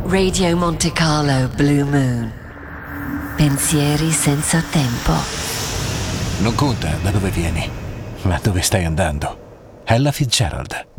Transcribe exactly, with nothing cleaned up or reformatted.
Radio Monte Carlo Blue Moon. Pensieri senza tempo. Non conta da dove vieni, ma dove stai andando. Ella Fitzgerald.